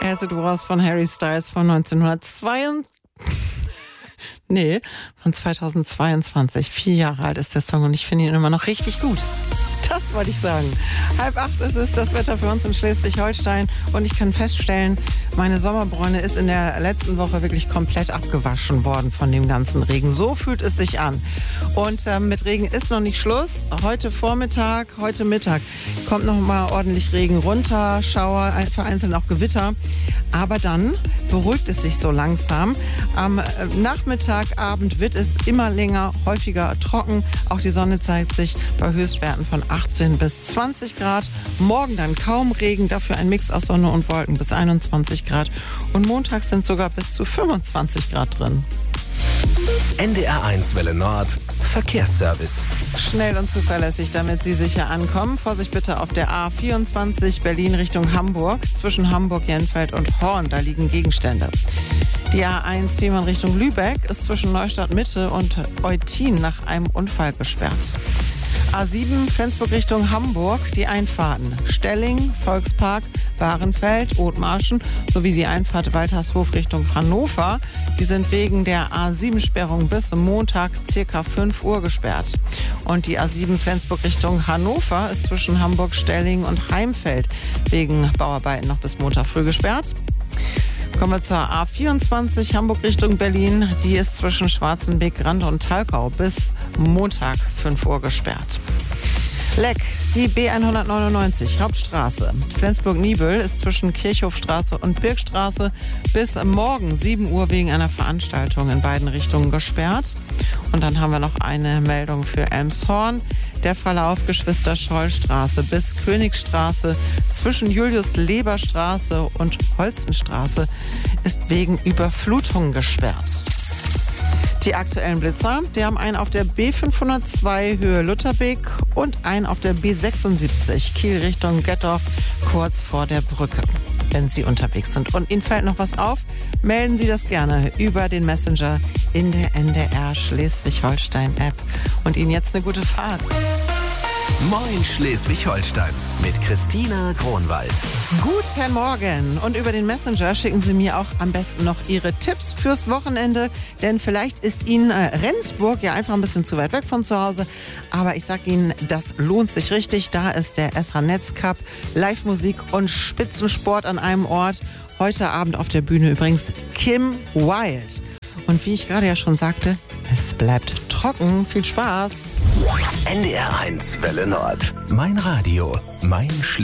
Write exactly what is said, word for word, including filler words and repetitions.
As It Was von Harry Styles von neunzehnhundertzweiundneunzig. Nee, von zweitausendzweiundzwanzig. Vier Jahre alt ist der Song und ich finde ihn immer noch richtig gut. Das wollte ich sagen. Halb acht ist es, das Wetter für uns in Schleswig-Holstein. Und ich kann feststellen, meine Sommerbräune ist in der letzten Woche wirklich komplett abgewaschen worden von dem ganzen Regen. So fühlt es sich an. Und äh, mit Regen ist noch nicht Schluss. Heute Vormittag, heute Mittag kommt noch mal ordentlich Regen runter, Schauer, vereinzelt auch Gewitter. Aber dann beruhigt es sich so langsam. Am Nachmittag, Abend wird es immer länger, häufiger trocken. Auch die Sonne zeigt sich bei Höchstwerten von achtzehn bis zwanzig Grad. Morgen dann kaum Regen, dafür ein Mix aus Sonne und Wolken bis einundzwanzig Grad. Und Montag sind sogar bis zu fünfundzwanzig Grad drin. N D R eins Welle Nord, Verkehrsservice. Schnell und zuverlässig, damit Sie sicher ankommen. Vorsicht bitte auf der A vierundzwanzig Berlin Richtung Hamburg. Zwischen Hamburg, Jenfeld und Horn, da liegen Gegenstände. Die A eins Fehmarn Richtung Lübeck ist zwischen Neustadt Mitte und Eutin nach einem Unfall gesperrt. A sieben Flensburg Richtung Hamburg, die Einfahrten Stelling, Volkspark, Bahrenfeld, Othmarschen sowie die Einfahrt Waltershof Richtung Hannover. Die sind wegen der A sieben Sperrung bis Montag ca. fünf Uhr gesperrt. Und die A sieben Flensburg Richtung Hannover ist zwischen Hamburg, Stelling und Heimfeld wegen Bauarbeiten noch bis Montag früh gesperrt. Kommen wir zur A vierundzwanzig Hamburg Richtung Berlin. Die ist zwischen Schwarzenbeck, Rand und Talkau bis Montag fünf Uhr gesperrt. Leck, die B hundertneunundneunzig Hauptstraße. Flensburg-Niebüll ist zwischen Kirchhofstraße und Birkstraße bis morgen sieben Uhr wegen einer Veranstaltung in beiden Richtungen gesperrt. Und dann haben wir noch eine Meldung für Elmshorn. Der Verlauf Geschwister-Scholl-Straße bis Königstraße zwischen Julius-Leber-Straße und Holstenstraße ist wegen Überflutung gesperrt. Die aktuellen Blitzer, wir haben einen auf der B fünfhundertzwei Höhe Lutherbeek und einen auf der B sechsundsiebzig Kiel Richtung Gettorf kurz vor der Brücke, wenn Sie unterwegs sind. Und Ihnen fällt noch was auf, melden Sie das gerne über den Messenger in der N D R Schleswig-Holstein App. Und Ihnen jetzt eine gute Fahrt. Moin Schleswig-Holstein mit Christina Kronwald. Guten Morgen. Und über den Messenger schicken Sie mir auch am besten noch Ihre Tipps fürs Wochenende. Denn vielleicht ist Ihnen äh, Rendsburg ja einfach ein bisschen zu weit weg von zu Hause. Aber ich sag Ihnen, das lohnt sich richtig. Da ist der S H Netz Cup, Live-Musik und Spitzensport an einem Ort. Heute Abend auf der Bühne übrigens Kim Wilde. Und wie ich gerade ja schon sagte, es bleibt trocken. Viel Spaß. N D R eins Welle Nord. Mein Radio, mein Schleswig.